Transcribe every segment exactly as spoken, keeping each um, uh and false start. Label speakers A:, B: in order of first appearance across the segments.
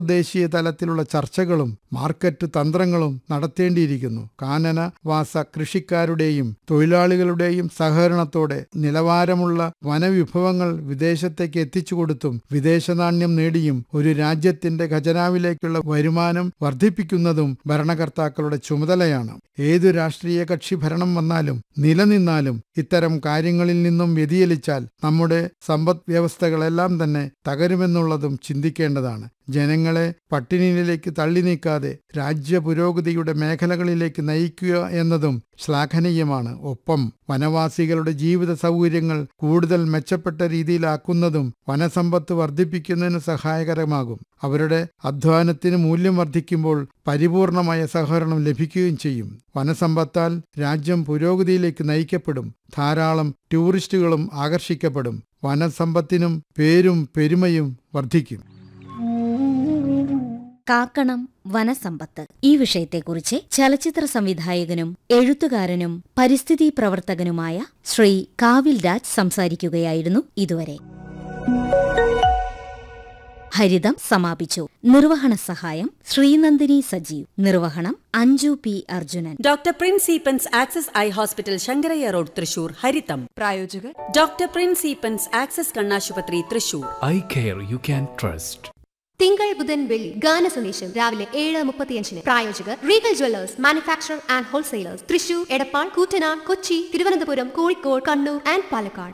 A: ദേശീയ തലത്തിലുള്ള ചർച്ചകളും മാർക്കറ്റ് തന്ത്രങ്ങളും നടത്തേണ്ടിയിരിക്കുന്നു. കാനനവാസ കൃഷിക്കാരുടെയും തൊഴിലാളികളുടെയും സഹകരണത്തോടെ നിലവാരമുള്ള വനവിഭവങ്ങൾ വിദേശത്തേക്ക് എത്തിച്ചു കൊടുത്തും വിദേശ നാണ്യം നേടിയും ഒരു രാജ്യത്തിന്റെ ഖജനാവിലേക്കുള്ള വരുമാനം വർദ്ധിപ്പിക്കുന്നതും ഭരണകർത്താക്കളുടെ ചുമതലയാണ്. ഏതു രാഷ്ട്രീയ കക്ഷി ഭരണം വന്നാലും നിലനിന്നാലും ഇത്തരം കാര്യങ്ങളിൽ നിന്നും വ്യതിചലിച്ചാൽ നമ്മുടെ സമ്പദ് വ്യവസ്ഥകളെല്ലാം തന്നെ തകരുമെന്നുള്ളതും ചിന്തിക്കേണ്ടതാണ്. ജനങ്ങളെ പട്ടിണിയിലേക്ക് തള്ളി നീക്കാതെ രാജ്യ പുരോഗതിയുടെ മേഖലകളിലേക്ക് നയിക്കുക എന്നതും ശ്ലാഘനീയമാണ്. ഒപ്പം വനവാസികളുടെ ജീവിത സൗകര്യങ്ങൾ കൂടുതൽ മെച്ചപ്പെട്ട രീതിയിലാക്കുന്നതും വനസമ്പത്ത് വർദ്ധിപ്പിക്കുന്നതിന് സഹായകരമാകും. അവരുടെ അധ്വാനത്തിന് മൂല്യം വർദ്ധിക്കുമ്പോൾ പരിപൂർണമായ സഹകരണം ലഭിക്കുകയും ചെയ്യും. വനസമ്പത്താൽ രാജ്യം പുരോഗതിയിലേക്ക് നയിക്കപ്പെടും. ധാരാളം ടൂറിസ്റ്റുകളും ആകർഷിക്കപ്പെടും. വനസമ്പത്തിനും പേരും പെരുമയും വർദ്ധിക്കും.
B: കാക്കണം വനസമ്പത്ത് ഈ വിഷയത്തെക്കുറിച്ച് ചലച്ചിത്ര സംവിധായകനും എഴുത്തുകാരനും പരിസ്ഥിതി പ്രവർത്തകനുമായ ശ്രീ കാവിൽ രാജ് സംസാരിക്കുകയായിരുന്നു ഇതുവരെ. ഹരിതം സമാപിച്ചു. നിർവഹണ സഹായം ശ്രീനന്ദിനി സജീവ്. നിർവഹണം Anju P Arjunan.
C: Doctor Prince Eappen's access eye hospital Sankaraiah road Thrissur. ഹരിതം പ്രായോജകർ ഡോക്ടർ പ്രിൻസ് ഈപ്പൻസ് ആക്സസ് കണ്ണാശുപത്രി Thrissur.
D: Eye care you can trust.
E: തിങ്കൾ ബുധൻ വെള്ളി ഗാന സന്ദേശം രാവിലെ ഏഴ് മുപ്പത്തിയഞ്ചിന്. പ്രായോജകർ Regal Jewellers manufacture and wholesalers Thrissur, Edappal, Koottanad, Kochi, Thiruvananthapuram, Kozhikode, Kannur and Palakkad.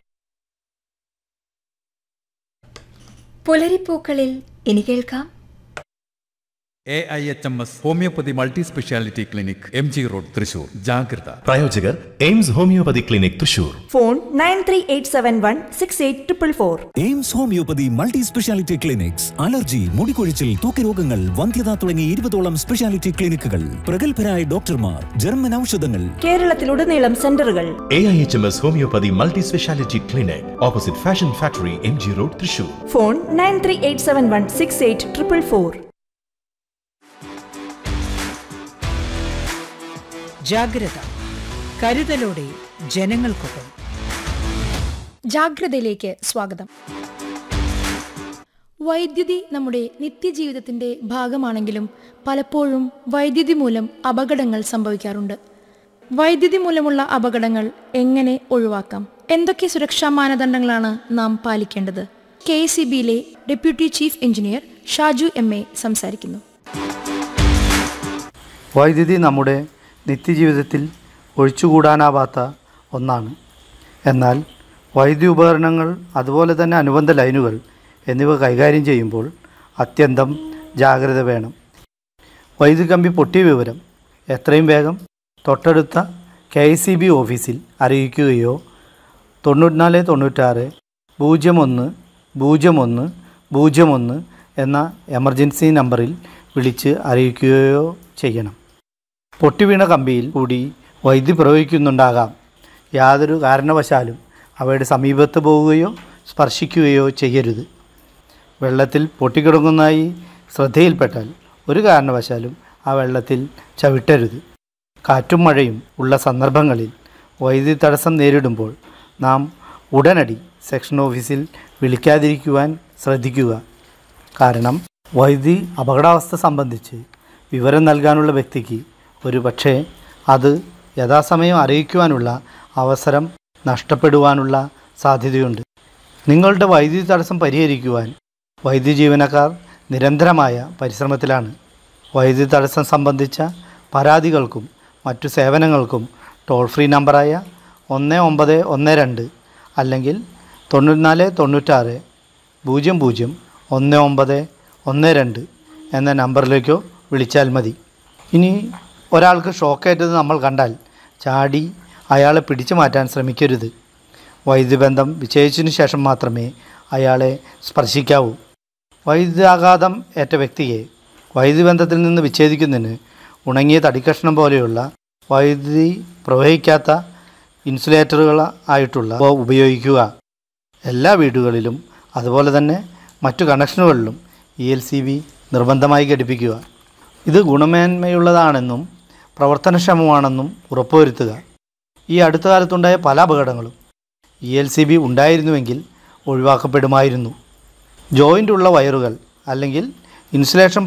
F: പുലരിപ്പൂക്കളിൽ ഇനി കേൾക്കാം
G: A I H M S homeopathy multi speciality clinic, M G road, Thrissur. ജാഗ്രത.
H: പ്രായോജകർ AIIMS homeopathy clinic, Thrissur.
F: Phone nine three eight seven one six eight triple four.
I: AIIMS homeopathy multi speciality clinics. Allergy, മുടികൊഴിച്ചിൽ, ത്വക്ക് വന്ധ്യത തുടങ്ങി ഇരുപതോളം speciality ക്ലിനിക്കുകൾ, പ്രഗത്ഭരായ ഡോക്ടർമാർ, German ഔഷധങ്ങൾ.
F: കേരളത്തിലുടനീളം സെന്ററുകൾ.
H: A I H M S homeopathy multi speciality clinic, opposite fashion factory, M G road, Thrissur.
F: Phone nine three eight seven one six eight triple four.
J: ജാഗ്രത, കരുതലോടെ ജനങ്ങൾക്കൊപ്പം.
K: ജാഗ്രതയിലേക്ക് സ്വാഗതം. വൈദ്യുതി നമ്മുടെ നിത്യജീവിതത്തിന്റെ ഭാഗമാണെങ്കിലും പലപ്പോഴും വൈദ്യുതി മൂലം അപകടങ്ങൾ സംഭവിക്കാറുണ്ട്. വൈദ്യുതി മൂലമുള്ള അപകടങ്ങൾ എങ്ങനെ ഒഴിവാക്കാം? എന്തൊക്കെ സുരക്ഷാ മാനദണ്ഡങ്ങളാണ് നാം പാലിക്കേണ്ടത്? കെ എസ് ഇ ബിയിലെ deputy chief engineer Shaju M A സംസാരിക്കുന്നു.
L: വൈദ്യുതി നമ്മുടെ നിത്യജീവിതത്തിൽ ഒഴിച്ചുകൂടാനാവാത്ത ഒന്നാണ്. എന്നാൽ വൈദ്യുതി ഉപകരണങ്ങൾ അതുപോലെ തന്നെ അനുബന്ധ ലൈനുകൾ എന്നിവ കൈകാര്യം ചെയ്യുമ്പോൾ അത്യന്തം ജാഗ്രത വേണം. വൈദ്യുതി കമ്പി പൊട്ടിയ വിവരം എത്രയും വേഗം തൊട്ടടുത്ത കെ എസ് ഇ ബി ഓഫീസിൽ അറിയിക്കുകയോ തൊണ്ണൂറ്റിനാല് തൊണ്ണൂറ്റാറ് പൂജ്യം ഒന്ന് പൂജ്യം ഒന്ന് പൂജ്യം ഒന്ന് എന്ന എമർജൻസി നമ്പറിൽ വിളിച്ച് അറിയിക്കുകയോ ചെയ്യണം. പൊട്ടിവീണ കമ്പിയിൽ കൂടി വൈദ്യുതി പ്രവഹിക്കുന്നുണ്ടാകാം. യാതൊരു കാരണവശാലും അവയുടെ സമീപത്ത് പോവുകയോ സ്പർശിക്കുകയോ ചെയ്യരുത്. വെള്ളത്തിൽ പൊട്ടിക്കിടങ്ങുന്നതായി ശ്രദ്ധയിൽപ്പെട്ടാൽ ഒരു കാരണവശാലും ആ വെള്ളത്തിൽ ചവിട്ടരുത്. കാറ്റും മഴയും ഉള്ള സന്ദർഭങ്ങളിൽ വൈദ്യുതി തടസ്സം നേരിടുമ്പോൾ നാം ഉടനടി സെക്ഷൻ ഓഫീസിൽ വിളിക്കാതിരിക്കുവാൻ ശ്രദ്ധിക്കുക. കാരണം വൈദ്യുതി അപകടാവസ്ഥ സംബന്ധിച്ച് വിവരം നൽകാനുള്ള വ്യക്തിക്ക് ഒരു പക്ഷേ അത് യഥാസമയം അറിയിക്കുവാനുള്ള അവസരം നഷ്ടപ്പെടുവാനുള്ള സാധ്യതയുണ്ട്. നിങ്ങളുടെ വൈദ്യുതി തടസ്സം പരിഹരിക്കുവാൻ വൈദ്യുതി ജീവനക്കാർ നിരന്തരമായ പരിശ്രമത്തിലാണ്. വൈദ്യുതി തടസ്സം സംബന്ധിച്ച പരാതികൾക്കും മറ്റു സേവനങ്ങൾക്കും ടോൾ ഫ്രീ നമ്പറായ ഒന്ന് ഒമ്പത് ഒന്ന് രണ്ട് അല്ലെങ്കിൽ തൊണ്ണൂറ്റിനാല് തൊണ്ണൂറ്റാറ് പൂജ്യം പൂജ്യം ഒന്ന് ഒമ്പത് ഒന്ന് രണ്ട് എന്ന നമ്പറിലേക്കോ വിളിച്ചാൽ മതി. ഇനി ഒരാൾക്ക് ഷോക്കേറ്റത് നമ്മൾ കണ്ടാൽ ചാടി അയാളെ പിടിച്ചു മാറ്റാൻ ശ്രമിക്കരുത്. വൈദ്യുതി ബന്ധം വിച്ഛേദിച്ചതിനു ശേഷം മാത്രമേ അയാളെ സ്പർശിക്കാവൂ. വൈദ്യുതാഘാതം ഏറ്റ വ്യക്തിയെ വൈദ്യുതി ബന്ധത്തിൽ നിന്ന് വിച്ഛേദിക്കുന്നതിന് ഉണങ്ങിയ തടിക്കഷ്ണം പോലെയുള്ള വൈദ്യുതി പ്രവഹിക്കാത്ത ഇൻസുലേറ്ററുകൾ ആയിട്ടുള്ള ഉപയോഗിക്കുക. എല്ലാ വീടുകളിലും അതുപോലെ തന്നെ മറ്റു കണക്ഷനുകളിലും ഇ എൽ സി ബി നിർബന്ധമായി ഘടിപ്പിക്കുക. ഇത് ഗുണമേന്മയുള്ളതാണെന്നും പ്രവർത്തനക്ഷമമാണെന്നും ഉറപ്പുവരുത്തുക. ഈ അടുത്ത കാലത്തുണ്ടായ പല അപകടങ്ങളും E L C B ഉണ്ടായിരുന്നുവെങ്കിൽ ഒഴിവാക്കപ്പെടുമായിരുന്നു. Joint ഉള്ള വയറുകൾ അല്ലെങ്കിൽ ഇൻസുലേഷൻ